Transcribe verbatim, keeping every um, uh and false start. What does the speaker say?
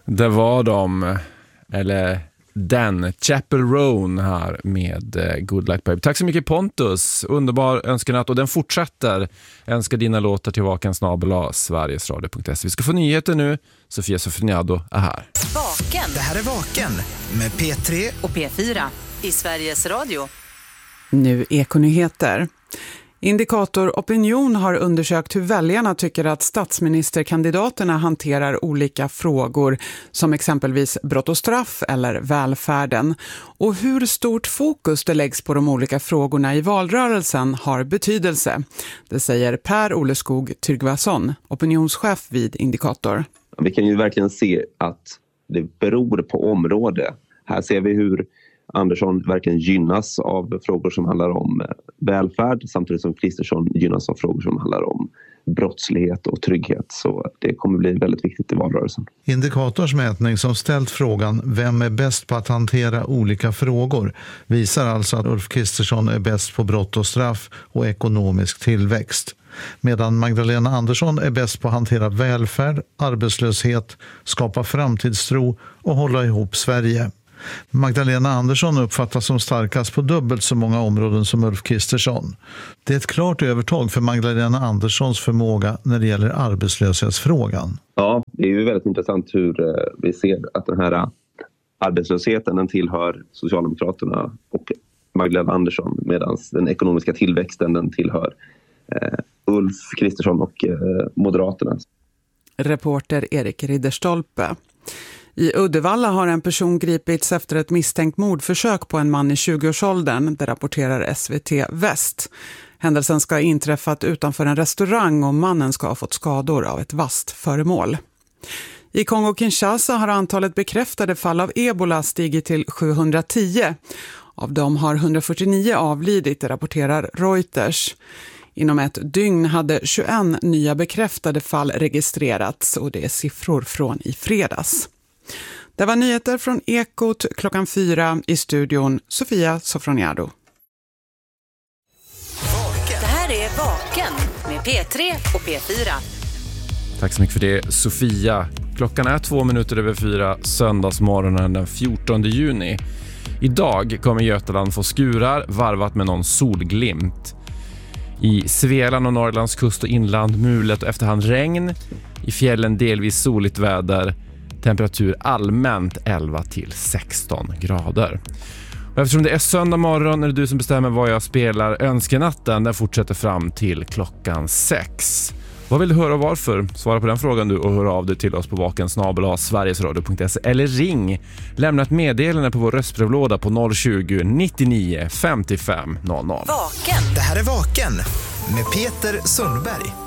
Det var de, eller den, Chapel Roan här med Good Luck Baby. Tack så mycket Pontus, underbar önskenatt, och den fortsätter. Önskar dina låtar till vaken snabel-a sverigesradio punkt se. Vi ska få nyheter nu. Sofia Sofroniado är här. Vaken. Det här är Vaken med P tre och P fyra i Sveriges Radio. Nu Ekonyheter. Indikator Opinion har undersökt hur väljarna tycker att statsministerkandidaterna hanterar olika frågor som exempelvis brott och straff eller välfärden. Och hur stort fokus det läggs på de olika frågorna i valrörelsen har betydelse. Det säger Per Oleskog Tryggvason, opinionschef vid Indikator. Vi kan ju verkligen se att det beror på område. Här ser vi hur Andersson verkligen gynnas av frågor som handlar om välfärd, samtidigt som Kristersson gynnas av frågor som handlar om brottslighet och trygghet. Så det kommer bli väldigt viktigt i valrörelsen. Indikators mätning som ställt frågan vem är bäst på att hantera olika frågor visar alltså att Ulf Kristersson är bäst på brott och straff och ekonomisk tillväxt. Medan Magdalena Andersson är bäst på att hantera välfärd, arbetslöshet, skapa framtidstro och hålla ihop Sverige. Magdalena Andersson uppfattas som starkast på dubbelt så många områden som Ulf Kristersson. Det är ett klart övertag för Magdalena Anderssons förmåga när det gäller arbetslöshetsfrågan. Ja, det är ju väldigt intressant hur vi ser att den här arbetslösheten den tillhör Socialdemokraterna och Magdalena Andersson, medan den ekonomiska tillväxten den tillhör eh, Ulf Kristersson och eh, Moderaterna. Reporter Erik Ridderstolpe. I Uddevalla har en person gripits efter ett misstänkt mordförsök på en man i tjugoårsåldern, det rapporterar S V T Väst. Händelsen ska ha inträffat utanför en restaurang och mannen ska ha fått skador av ett vasst föremål. I Kongo-Kinshasa har antalet bekräftade fall av ebola stigit till sjuhundratio. Av dem har hundrafyrtionio avlidit, det rapporterar Reuters. Inom ett dygn hade tjugoett nya bekräftade fall registrerats, och det är siffror från i fredags. Det var nyheter från Ekot klockan fyra, i studion Sofia Sofroniado. Det här är Vaken med P tre och P fyra. Tack så mycket för det, Sofia. Klockan är två minuter över fyra, söndagsmorgonen den fjortonde juni. Idag kommer Götaland få skurar varvat med någon solglimt. I Svealand och Norrlands kust och inland mulet och efterhand regn. I fjällen delvis soligt väder. Temperatur allmänt elva till sexton grader. Och eftersom det är söndag morgon är det du som bestämmer vad jag spelar. Önskenatten den fortsätter fram till klockan sex. Vad vill du höra och varför? Svara på den frågan du och hör av dig till oss på vaken snabel-a sverigesradio punkt se eller ring. Lämna ett meddelande på vår röstbrevlåda på noll tjugo nittionio femtiofem noll noll. Vaken. Det här är Vaken med Peter Sundberg.